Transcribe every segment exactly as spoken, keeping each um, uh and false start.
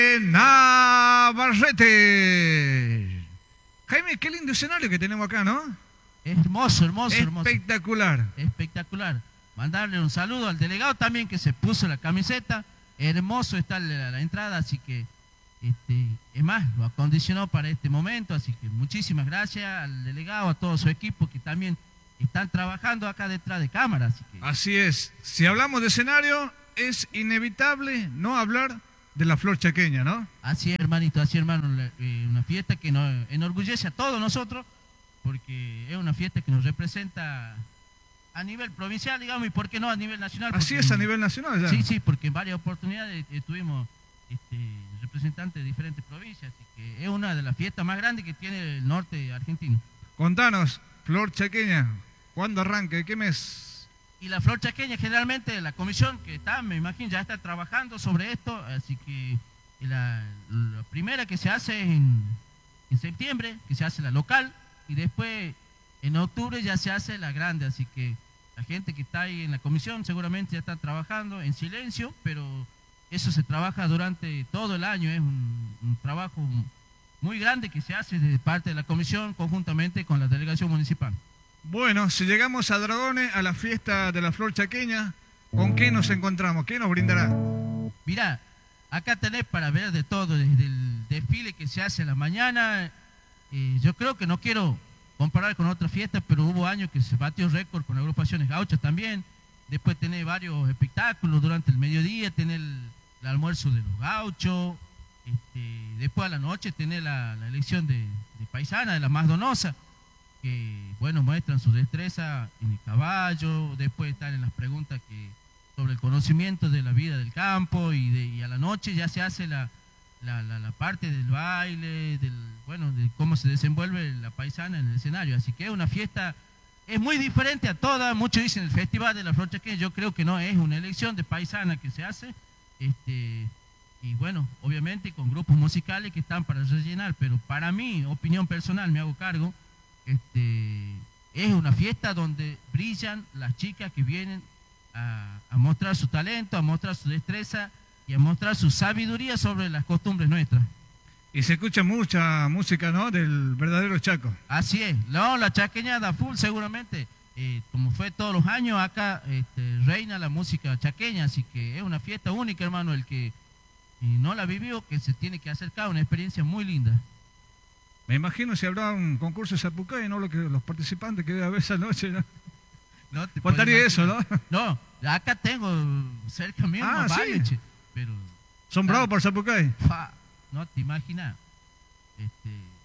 Navarrete. Jaime, qué lindo escenario que tenemos acá, ¿no? Hermoso, hermoso, hermoso. Espectacular. Espectacular. Mandarle un saludo al delegado también que se puso la camiseta. Hermoso está la, la entrada, así que, este, es más, lo acondicionó para este momento, así que muchísimas gracias al delegado, a todo su equipo que también están trabajando acá detrás de cámara. Así que... Así es. Si hablamos de escenario, es inevitable no hablar de la flor chaqueña, ¿no? Así es, hermanito, así es, hermano. Eh, una fiesta que nos enorgullece a todos nosotros, porque es una fiesta que nos representa a nivel provincial, digamos, y por qué no a nivel nacional. Así porque, es, a nivel nacional ya. Sí, sí, porque en varias oportunidades eh, tuvimos este, representantes de diferentes provincias, así que es una de las fiestas más grandes que tiene el norte argentino. Contanos, flor chaqueña, ¿cuándo arranca? ¿De qué mes? Y la flor chaqueña, generalmente la comisión que está, me imagino, ya está trabajando sobre esto, así que la, la primera que se hace es en, en septiembre, que se hace la local, y después en octubre ya se hace la grande, así que la gente que está ahí en la comisión seguramente ya está trabajando en silencio, pero eso se trabaja durante todo el año, es un, un trabajo muy grande que se hace de parte de la comisión conjuntamente con la delegación municipal. Bueno, si llegamos a Dragones, a la fiesta de la flor chaqueña, ¿con qué nos encontramos? ¿Qué nos brindará? Mirá, acá tenés para ver de todo, desde el desfile que se hace a la mañana. Eh, yo creo que no quiero comparar con otras fiestas, pero hubo años que se batió récord con agrupaciones gauchas también. Después tenés varios espectáculos durante el mediodía, tenés el, el almuerzo de los gauchos. Este, después a la noche tenés la, la elección de, de paisana, de la más donosa, que, bueno, muestran su destreza en el caballo. Después están en las preguntas que sobre el conocimiento de la vida del campo, y, de, y a la noche ya se hace la, la, la, la parte del baile, del, bueno, de cómo se desenvuelve la paisana en el escenario. Así que es una fiesta, es muy diferente a todas. Muchos dicen el Festival de la Flor Chaqueña, yo creo que no, es una elección de paisana que se hace, este, y bueno, obviamente con grupos musicales que están para rellenar, pero para mí, opinión personal, me hago cargo, Este, es una fiesta donde brillan las chicas que vienen a, a mostrar su talento, a mostrar su destreza y a mostrar su sabiduría sobre las costumbres nuestras. Y se escucha mucha música, ¿no?, del verdadero Chaco. Así es, no, la chaqueña da full seguramente, eh, como fue todos los años, acá este, reina la música chaqueña, así que es una fiesta única, hermano. El que eh, no la vivió, que se tiene que acercar, una experiencia muy linda. Me imagino si habrá un concurso de Zapucay, ¿no? Lo que, los participantes que debe haber esa noche, ¿no? No te Faltaría eso, ¿no? No, acá tengo cerca mío ah, unos ¿sí? varios, che, pero... ¿Son bravos por Zapucay? Fa, no te imaginas. Este,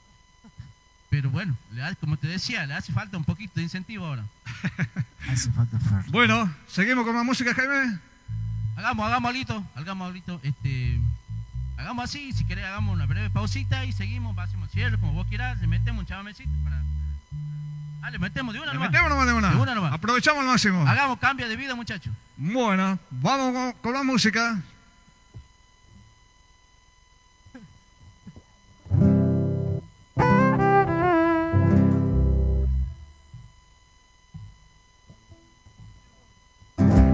pero bueno, le da, como te decía, le hace falta un poquito de incentivo ahora. Hace falta fuerte. Bueno, ¿seguimos con más música, Jaime? Hagamos, hagamos alito, hagamos alito, este... Hagamos así, si querés hagamos una breve pausita y seguimos, hacemos el cierre, como vos quieras, le metemos un chamamecito para... Ah, le metemos de una Le nomás. metemos nomás de una. De una nomás. Aprovechamos al máximo. Hagamos cambio de vida, muchachos. Bueno, vamos con, con la música.